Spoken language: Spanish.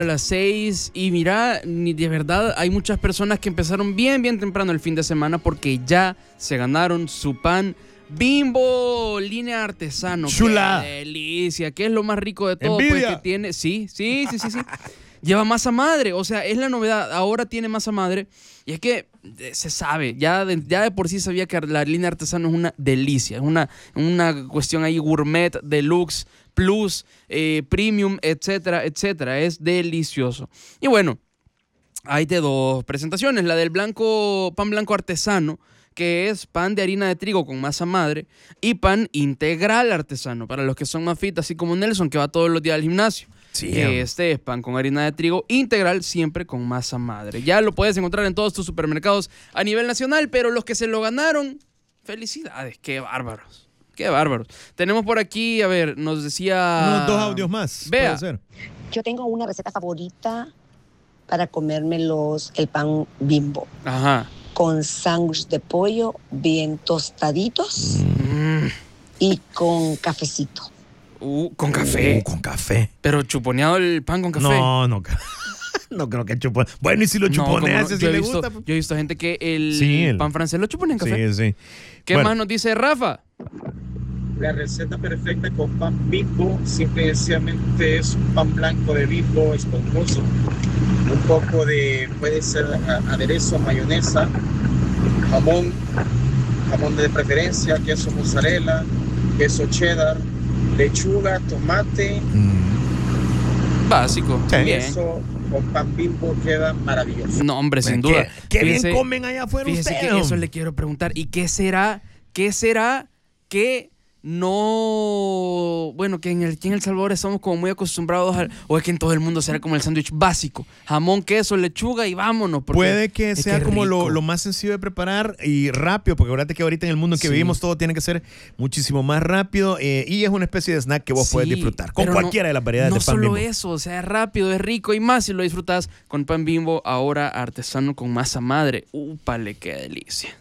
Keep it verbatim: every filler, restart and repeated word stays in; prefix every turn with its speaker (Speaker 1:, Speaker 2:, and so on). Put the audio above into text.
Speaker 1: A las seis y mira, ni de verdad hay muchas personas que empezaron bien, bien temprano el fin de semana porque ya se ganaron su pan Bimbo, línea artesano.
Speaker 2: Chula.
Speaker 1: ¡Qué delicia! ¿Qué es lo más rico de todo?
Speaker 2: Envidia.
Speaker 1: Pues que tiene, sí, sí, sí, sí, sí. Lleva masa madre, o sea, es la novedad. Ahora tiene masa madre y es que eh, se sabe, ya de, ya de por sí sabía que la línea artesano es una delicia, es una, una cuestión ahí gourmet, deluxe, plus, eh, premium, etcétera, etcétera. Es delicioso. Y bueno, hay de dos presentaciones, la del blanco, pan blanco artesano, que es pan de harina de trigo con masa madre, y pan integral artesano, para los que son más fit, así como Nelson, que va todos los días al gimnasio.
Speaker 2: Sí,
Speaker 1: Este es pan con harina de trigo integral, siempre con masa madre. Ya lo puedes encontrar en todos tus supermercados a nivel nacional, pero los que se lo ganaron, felicidades, qué bárbaros. Qué bárbaros. Tenemos por aquí, a ver, nos decía...
Speaker 2: Unos dos audios más.
Speaker 1: Vea.
Speaker 2: Puede ser.
Speaker 3: Yo tengo una receta favorita para comérmelos, el pan Bimbo,
Speaker 1: Ajá.
Speaker 3: con sándwich de pollo bien tostaditos
Speaker 1: Mm.
Speaker 3: y con cafecito.
Speaker 1: Uh, con café.
Speaker 2: Uh, con café.
Speaker 1: Pero chuponeado el pan con café.
Speaker 2: No, no. No creo que chupone. Bueno, y si lo
Speaker 1: No,
Speaker 2: chuponeas,
Speaker 1: como no,
Speaker 2: si
Speaker 1: yo he
Speaker 2: le
Speaker 1: visto,
Speaker 2: gusta. pues.
Speaker 1: Yo he visto gente que el,
Speaker 2: Sí, el-
Speaker 1: pan francés lo chupone en café.
Speaker 2: Sí, sí.
Speaker 1: ¿Qué
Speaker 2: Bueno.
Speaker 1: más nos dice Rafa?
Speaker 4: La receta perfecta con pan Bimbo simple y sencillamente es un pan blanco de Bimbo esponjoso, un poco de, puede ser a- aderezo, mayonesa, jamón, jamón de preferencia, queso mozzarella, queso cheddar, lechuga, tomate,
Speaker 2: Mm.
Speaker 1: Básico.
Speaker 2: Sí.
Speaker 1: Bien.
Speaker 4: eso con pan Bimbo queda maravilloso.
Speaker 1: No, hombre, sin
Speaker 2: Qué-
Speaker 1: duda.
Speaker 2: Qué bien
Speaker 1: Fíjese-
Speaker 2: comen allá afuera
Speaker 1: Fíjese
Speaker 2: ustedes.
Speaker 1: que eso le quiero preguntar. ¿Y qué será? ¿Qué será que no... Bueno, que en el, aquí en El Salvador estamos como muy acostumbrados al... O es que en todo el mundo será como el sándwich básico. Jamón, queso, lechuga y vámonos. porque
Speaker 2: Puede que
Speaker 1: es
Speaker 2: sea
Speaker 1: que
Speaker 2: como lo,
Speaker 1: rico.
Speaker 2: lo más sencillo de preparar y rápido, porque acuérdate que ahorita en el mundo en que
Speaker 1: Sí.
Speaker 2: vivimos todo tiene que ser muchísimo más rápido eh, y es una especie de snack que vos
Speaker 1: Sí,
Speaker 2: puedes disfrutar con
Speaker 1: pero
Speaker 2: cualquiera
Speaker 1: no-
Speaker 2: de las variedades
Speaker 1: no
Speaker 2: de pan
Speaker 1: solo
Speaker 2: Bimbo.
Speaker 1: eso, o sea, es rápido, es rico y más si lo disfrutas con pan Bimbo ahora artesano con masa madre. Úpale, qué delicia.